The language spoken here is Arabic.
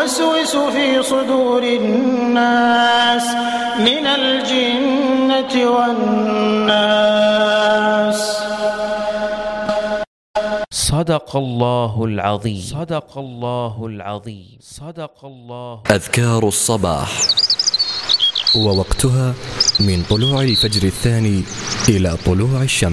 يوسوس في صدور الناس من الجنة والناس. صدق الله العظيم. صدق الله العظيم. صدق الله. أذكار الصباح، ووقتها من طلوع الفجر الثاني إلى طلوع الشمس.